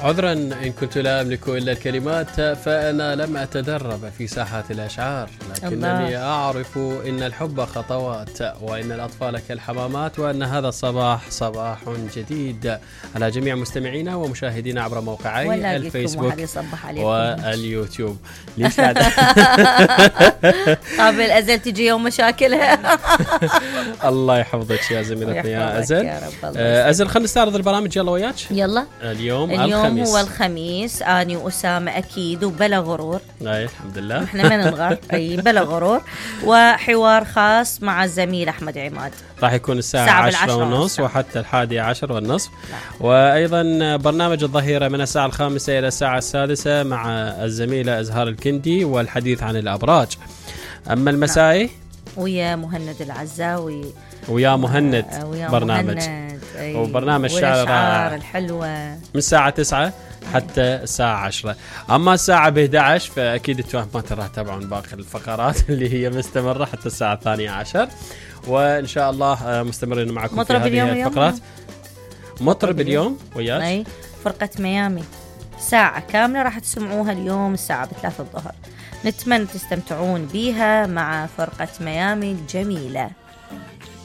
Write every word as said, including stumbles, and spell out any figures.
عذرا إن كنت لا أملك إلا الكلمات، فأنا لم أتدرب في ساحات الأشعار، لكنني الله. أعرف إن الحب خطوات، وإن الأطفال كالحمامات، وأن هذا الصباح صباح جديد على جميع مستمعينا ومشاهدينا عبر موقعي الفيسبوك واليوتيوب. ليش قاعد قبل أزل تجي يوم مشاكلها. الله يحفظك يا زميلتنا يا أزل. أزل خلينا نستعرض البرامج يلا وياك. يلا اليوم اليوم الخميس. هو الخميس، أني وأسامة أكيد وبلا غرور. أي الحمد لله. إحنا ما ننغر. أي بلا غرور. وحوار خاص مع الزميل أحمد عماد. راح يكون الساعة عشرة ونص وحتى الحادي عشر والنصف. لا. وأيضا برنامج الظهيرة من الساعة الخامسة إلى الساعة السادسة مع الزميلة أزهار الكندي والحديث عن الأبراج. أما المسائي ويا مهند العزاوي ويا مهند ويا برنامج مهند. وبرنامج شعر رائع الحلوة من الساعة تسعة حتى الساعة عشرة. أما الساعة بإحدى عشر فأكيد انتم ما راح تتابعون باقي الفقرات اللي هي مستمرة حتى الساعة الثانية عشر، وإن شاء الله مستمرين معكم في هذه الفقرات. مطرب اليوم وياك أي فرقة ميامي، ساعة كاملة راح تسمعوها اليوم الساعة بثلاثة الظهر. نتمنى تستمتعون بيها مع فرقة ميامي الجميلة.